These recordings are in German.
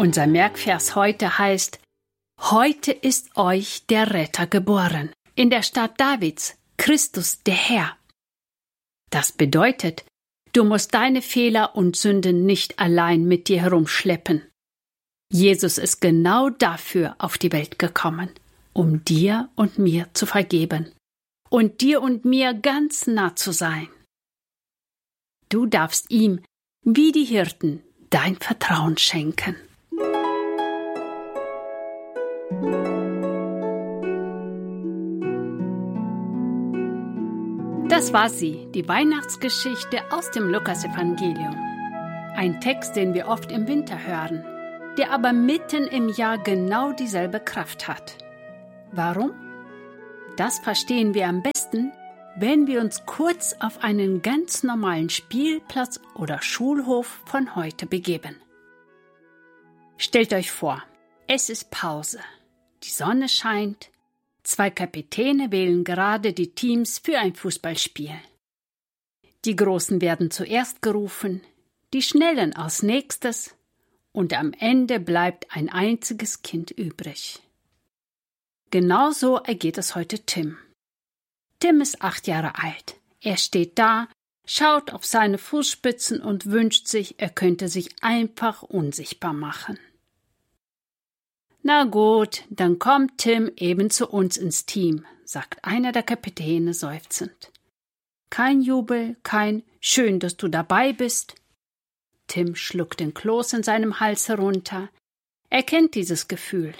Unser Merkvers heute heißt: Heute ist euch der Retter geboren, in der Stadt Davids, Christus der Herr. Das bedeutet, du musst deine Fehler und Sünden nicht allein mit dir herumschleppen. Jesus ist genau dafür auf die Welt gekommen, um dir und mir zu vergeben und dir und mir ganz nah zu sein. Du darfst ihm, wie die Hirten, dein Vertrauen schenken. Das war sie, die Weihnachtsgeschichte aus dem Lukasevangelium. Ein Text, den wir oft im Winter hören, der aber mitten im Jahr genau dieselbe Kraft hat. Warum? Das verstehen wir am besten, wenn wir uns kurz auf einen ganz normalen Spielplatz oder Schulhof von heute begeben. Stellt euch vor, es ist Pause. Die Sonne scheint. 2 Kapitäne wählen gerade die Teams für ein Fußballspiel. Die Großen werden zuerst gerufen, die Schnellen als nächstes und am Ende bleibt ein einziges Kind übrig. Genauso ergeht es heute Tim. Tim ist 8 Jahre alt. Er steht da, schaut auf seine Fußspitzen und wünscht sich, er könnte sich einfach unsichtbar machen. Na gut, dann kommt Tim eben zu uns ins Team, sagt einer der Kapitäne seufzend. Kein Jubel, kein »Schön, dass du dabei bist«. Tim schluckt den Kloß in seinem Hals herunter. Er kennt dieses Gefühl.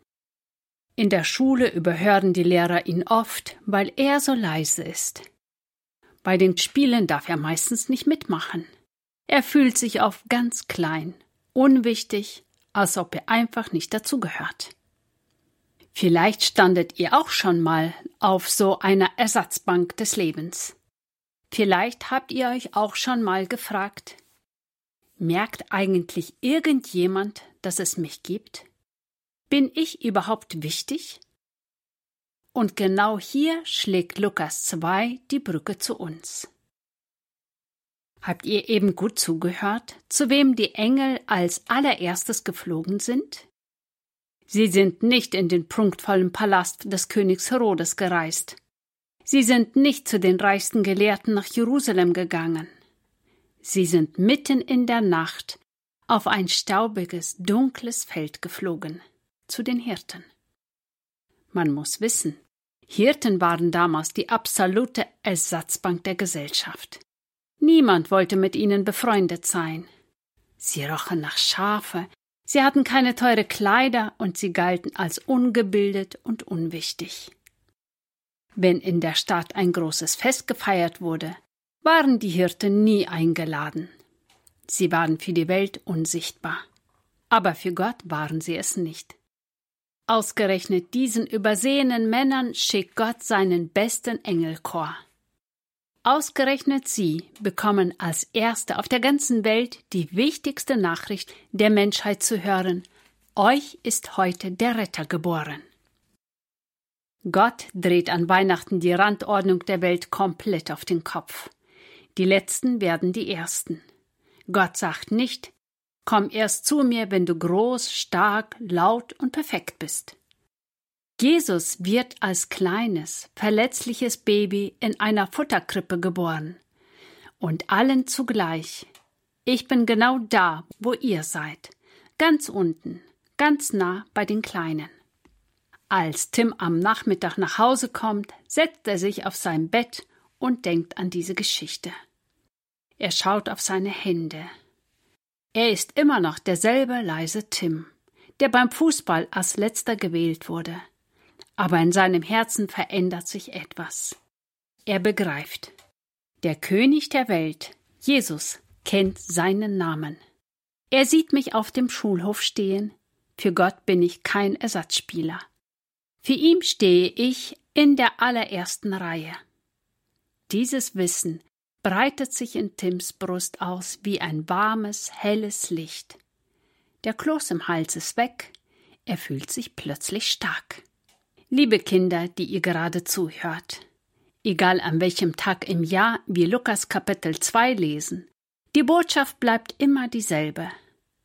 In der Schule überhören die Lehrer ihn oft, weil er so leise ist. Bei den Spielen darf er meistens nicht mitmachen. Er fühlt sich oft ganz klein, unwichtig, als ob er einfach nicht dazugehört. Vielleicht standet ihr auch schon mal auf so einer Ersatzbank des Lebens. Vielleicht habt ihr euch auch schon mal gefragt: Merkt eigentlich irgendjemand, dass es mich gibt? Bin ich überhaupt wichtig? Und genau hier schlägt Lukas 2 die Brücke zu uns. Habt ihr eben gut zugehört, zu wem die Engel als allererstes geflogen sind? Sie sind nicht in den prunkvollen Palast des Königs Herodes gereist. Sie sind nicht zu den reichsten Gelehrten nach Jerusalem gegangen. Sie sind mitten in der Nacht auf ein staubiges, dunkles Feld geflogen, zu den Hirten. Man muss wissen, Hirten waren damals die absolute Ersatzbank der Gesellschaft. Niemand wollte mit ihnen befreundet sein. Sie rochen nach Schafe, sie hatten keine teure Kleider und sie galten als ungebildet und unwichtig. Wenn in der Stadt ein großes Fest gefeiert wurde, waren die Hirten nie eingeladen. Sie waren für die Welt unsichtbar. Aber für Gott waren sie es nicht. Ausgerechnet diesen übersehenen Männern schickt Gott seinen besten Engelchor. Ausgerechnet sie bekommen als Erste auf der ganzen Welt die wichtigste Nachricht der Menschheit zu hören: Euch ist heute der Retter geboren. Gott dreht an Weihnachten die Randordnung der Welt komplett auf den Kopf. Die Letzten werden die Ersten. Gott sagt nicht: Komm erst zu mir, wenn du groß, stark, laut und perfekt bist. Jesus wird als kleines, verletzliches Baby in einer Futterkrippe geboren. Und allen zugleich: Ich bin genau da, wo ihr seid. Ganz unten, ganz nah bei den Kleinen. Als Tim am Nachmittag nach Hause kommt, setzt er sich auf sein Bett und denkt an diese Geschichte. Er schaut auf seine Hände. Er ist immer noch derselbe leise Tim, der beim Fußball als letzter gewählt wurde. Aber in seinem Herzen verändert sich etwas. Er begreift: Der König der Welt, Jesus, kennt seinen Namen. Er sieht mich auf dem Schulhof stehen. Für Gott bin ich kein Ersatzspieler. Für ihn stehe ich in der allerersten Reihe. Dieses Wissen breitet sich in Tims Brust aus wie ein warmes, helles Licht. Der Kloß im Hals ist weg. Er fühlt sich plötzlich stark. Liebe Kinder, die ihr gerade zuhört, egal an welchem Tag im Jahr wir Lukas Kapitel 2 lesen, die Botschaft bleibt immer dieselbe.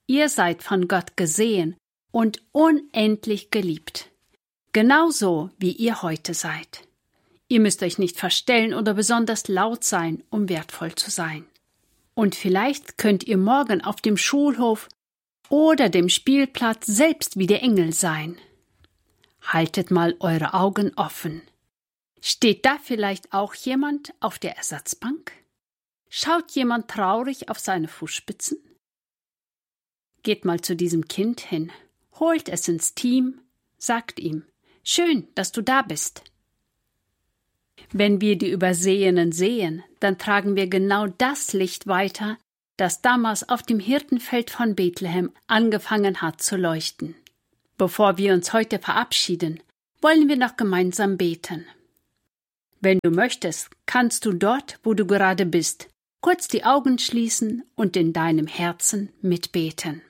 Ihr seid von Gott gesehen und unendlich geliebt. Genauso, wie ihr heute seid. Ihr müsst euch nicht verstellen oder besonders laut sein, um wertvoll zu sein. Und vielleicht könnt ihr morgen auf dem Schulhof oder dem Spielplatz selbst wie der Engel sein. Haltet mal eure Augen offen. Steht da vielleicht auch jemand auf der Ersatzbank? Schaut jemand traurig auf seine Fußspitzen? Geht mal zu diesem Kind hin, holt es ins Team, sagt ihm: Schön, dass du da bist. Wenn wir die Übersehenen sehen, dann tragen wir genau das Licht weiter, das damals auf dem Hirtenfeld von Bethlehem angefangen hat zu leuchten. Bevor wir uns heute verabschieden, wollen wir noch gemeinsam beten. Wenn du möchtest, kannst du dort, wo du gerade bist, kurz die Augen schließen und in deinem Herzen mitbeten.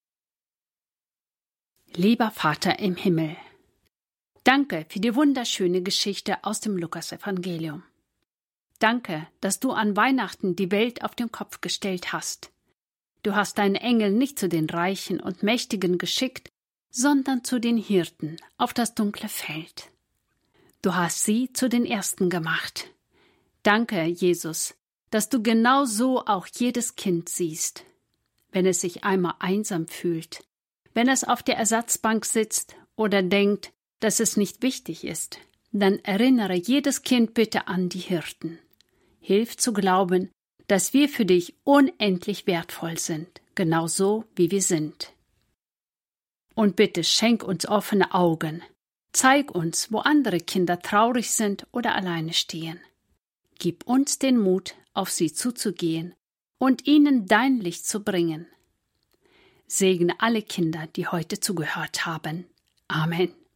Lieber Vater im Himmel, danke für die wunderschöne Geschichte aus dem Lukasevangelium. Danke, dass du an Weihnachten die Welt auf den Kopf gestellt hast. Du hast deine Engel nicht zu den Reichen und Mächtigen geschickt, sondern zu den Hirten auf das dunkle Feld. Du hast sie zu den Ersten gemacht. Danke, Jesus, dass du genau so auch jedes Kind siehst. Wenn es sich einmal einsam fühlt, wenn es auf der Ersatzbank sitzt oder denkt, dass es nicht wichtig ist, dann erinnere jedes Kind bitte an die Hirten. Hilf zu glauben, dass wir für dich unendlich wertvoll sind, genauso wie wir sind. Und bitte schenk uns offene Augen. Zeig uns, wo andere Kinder traurig sind oder alleine stehen. Gib uns den Mut, auf sie zuzugehen und ihnen dein Licht zu bringen. Segne alle Kinder, die heute zugehört haben. Amen.